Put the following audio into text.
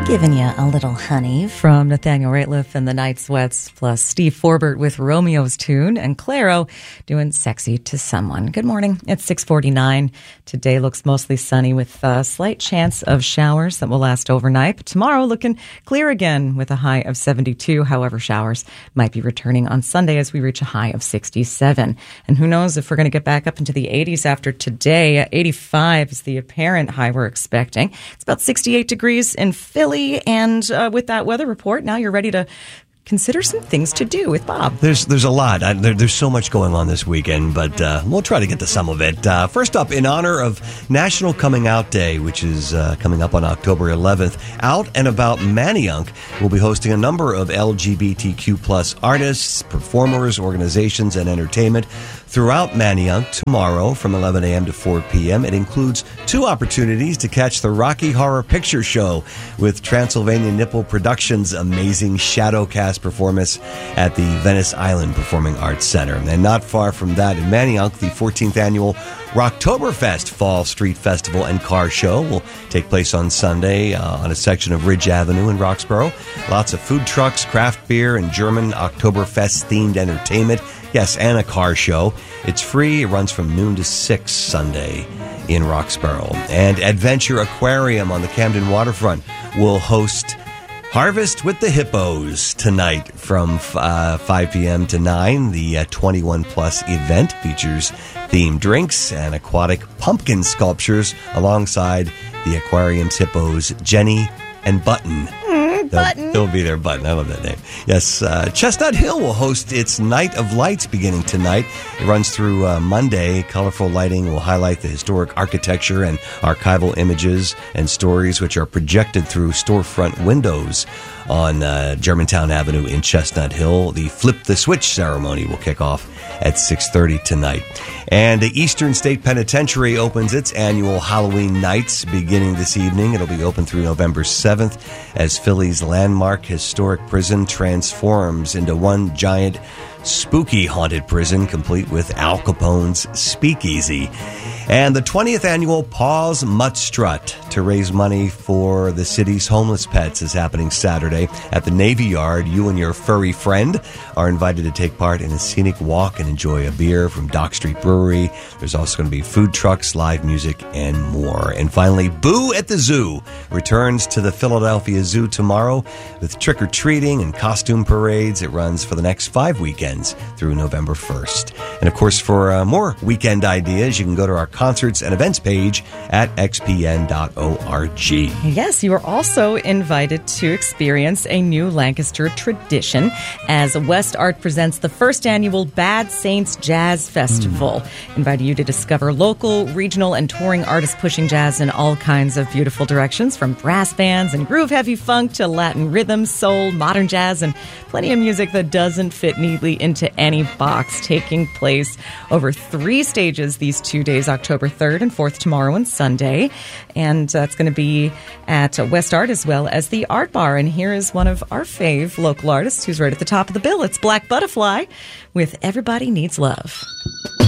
Giving you a little honey from Nathaniel Rateliff and the Night Sweats, plus Steve Forbert with Romeo's Tune, and Clairo doing Sexy to Someone. Good morning. It's 6:49. Today looks mostly sunny with a slight chance of showers that will last overnight. But tomorrow looking clear again with a high of 72. However, showers might be returning on Sunday as we reach a high of 67. And who knows if we're going to get back up into the 80s after today. 85 is the apparent high we're expecting. It's about 68 degrees in Philly. And with that weather report, now you're ready to consider some things to do with Bob. There's a lot. There's so much going on this weekend, but we'll try to get to some of it. First up, in honor of National Coming Out Day, which is coming up on October 11th, Out and About Manayunk will be hosting a number of LGBTQ plus artists, performers, organizations, and entertainment throughout Manayunk tomorrow from 11 a.m. to 4 p.m. It includes 2 opportunities to catch the Rocky Horror Picture Show with Transylvania Nipple Productions' amazing Shadowcast performance at the Venice Island Performing Arts Center. And not far from that, in Manayunk, the 14th annual Rocktoberfest Fall Street Festival and Car Show will take place on Sunday on a section of Ridge Avenue in Roxborough. Lots of food trucks, craft beer, and German Oktoberfest-themed entertainment. Yes, and a car show. It's free. It runs from noon to 6 Sunday in Roxborough. And Adventure Aquarium on the Camden waterfront will host Harvest with the Hippos tonight from 5 p.m. to 9. The 21-plus event features themed drinks and aquatic pumpkin sculptures alongside the aquarium's hippos, Jenny and Button. Button. They'll be there, Button. I love that name. Yes, Chestnut Hill will host its Night of Lights beginning tonight. It runs through Monday. Colorful lighting will highlight the historic architecture and archival images and stories which are projected through storefront windows on Germantown Avenue in Chestnut Hill. The Flip the Switch ceremony will kick off at 6:30 tonight. And the Eastern State Penitentiary opens its annual Halloween Nights beginning this evening. It'll be open through November 7th as Philly's landmark historic prison transforms into one giant spooky haunted prison complete with Al Capone's speakeasy. And the 20th annual Paws Mutt Strut to raise money for the city's homeless pets is happening Saturday at the Navy Yard. You and your furry friend are invited to take part in a scenic walk and enjoy a beer from Dock Street Brewery. There's also going to be food trucks, live music, and more. And finally, Boo at the Zoo returns to the Philadelphia Zoo tomorrow with trick-or-treating and costume parades. It runs for the next 5 weekends through November 1st. And of course, for more weekend ideas, you can go to our concerts and events page at xpn.org. Yes, you are also invited to experience a new Lancaster tradition as West Art presents the first annual Bad Saints Jazz Festival. Inviting you to discover local, regional, and touring artists pushing jazz in all kinds of beautiful directions, from brass bands and groove-heavy funk to Latin rhythm, soul, modern jazz, and plenty of music that doesn't fit neatly into any box. Taking place over 3 stages these 2 days, October 3rd and 4th, tomorrow and Sunday. And it's going to be at West Art as well as the Art Bar. And here is one of our fave local artists who's right at the top of the bill. It's Black Butterfly with Everybody Needs Love.